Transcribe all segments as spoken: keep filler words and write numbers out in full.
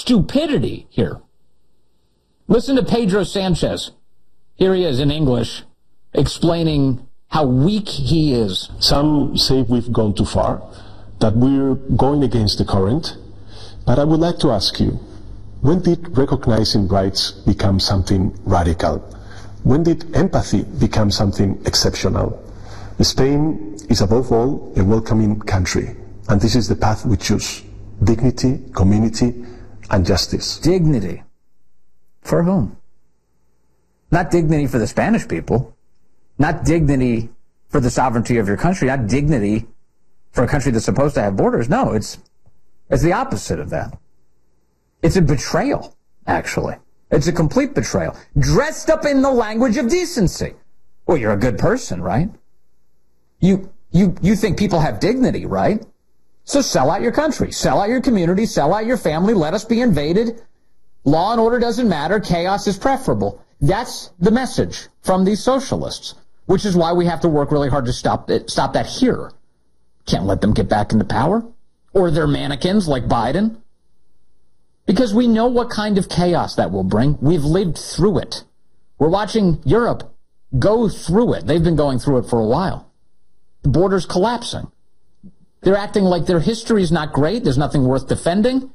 stupidity here. Listen to Pedro Sanchez. Here he is in English, explaining how weak he is. Some say we've gone too far, that we're going against the current. But I would like to ask you, when did recognizing rights become something radical? When did empathy become something exceptional? Spain is above all a welcoming country, and this is the path we choose: dignity, community, and justice. Dignity. For whom? Not dignity for the Spanish people, not dignity for the sovereignty of your country, not dignity for a country that's supposed to have borders. No, it's it's the opposite of that. It's a betrayal, actually. It's a complete betrayal, dressed up in the language of decency. Well, you're a good person, right? You you you think people have dignity, right? So sell out your country, sell out your community, sell out your family, let us be invaded. Law and order doesn't matter, chaos is preferable. That's the message from these socialists, which is why we have to work really hard to stop it, stop that here. Can't let them get back into power, or they're mannequins like Biden, because we know what kind of chaos that will bring. We've lived through it. We're watching Europe go through it. They've been going through it for a while. The border's collapsing. They're acting like their history is not great. There's nothing worth defending.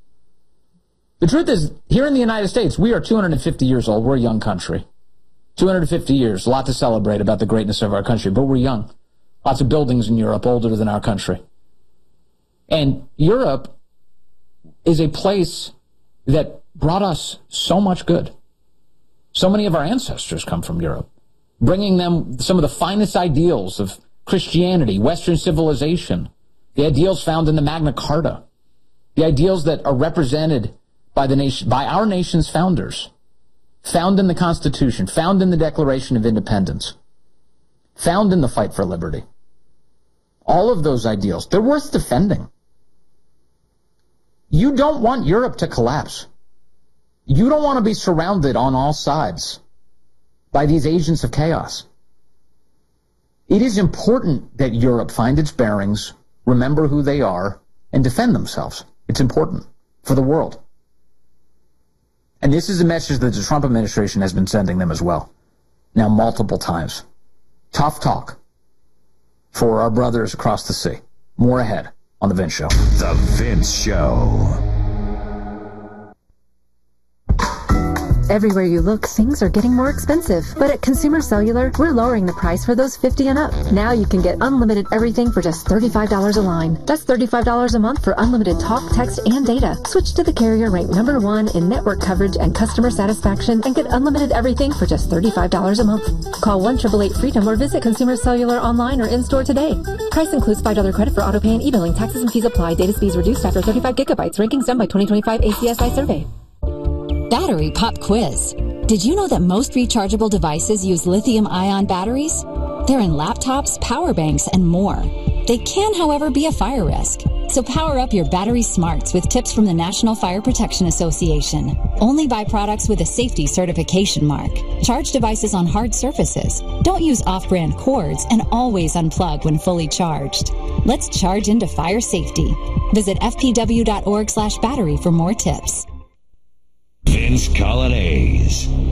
The truth is, here in the United States, we are two hundred fifty years old. We're a young country. two hundred fifty years, a lot to celebrate about the greatness of our country, but we're young. Lots of buildings in Europe older than our country. And Europe is a place that brought us so much good. So many of our ancestors come from Europe, bringing them some of the finest ideals of Christianity, Western civilization, the ideals found in the Magna Carta, the ideals that are represented by the nation, by our nation's founders, found in the Constitution, found in the Declaration of Independence, found in the fight for liberty. All of those ideals, they're worth defending. You don't want Europe to collapse. You don't want to be surrounded on all sides by these agents of chaos. It is important that Europe find its bearings, remember who they are, and defend themselves. It's important for the world. And this is a message that the Trump administration has been sending them as well, now multiple times. Tough talk for our brothers across the sea. More ahead on The Vince Show. The Vince Show. Everywhere you look, things are getting more expensive. But at Consumer Cellular, we're lowering the price for those fifty and up. Now you can get unlimited everything for just thirty-five dollars a line. That's thirty-five dollars a month for unlimited talk, text, and data. Switch to the carrier ranked number one in network coverage and customer satisfaction and get unlimited everything for just thirty-five dollars a month. Call one eight eight eight FREEDOM or visit Consumer Cellular online or in-store today. Price includes five dollars credit for auto pay and e-billing. Taxes and fees apply. Data speeds reduced after thirty-five gigabytes. Rankings done by twenty twenty-five A C S I survey. Battery Pop Quiz. Did you know that most rechargeable devices use lithium-ion batteries? They're in laptops, power banks, and more. They can, however, be a fire risk. So power up your battery smarts with tips from the National Fire Protection Association. Only buy products with a safety certification mark. Charge devices on hard surfaces. Don't use off-brand cords, and always unplug when fully charged. Let's charge into fire safety. Visit f p w dot org slash battery for more tips. Vince Coglianese.